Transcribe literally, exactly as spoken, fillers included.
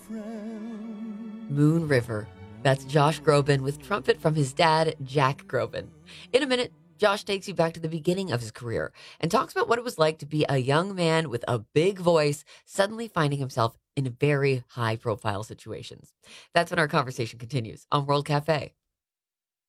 Moon River. That's Josh Groban with trumpet from his dad, Jack Groban. In a minute, Josh takes you back to the beginning of his career and talks about what it was like to be a young man with a big voice, suddenly finding himself in very high profile situations. That's when our conversation continues on World Cafe.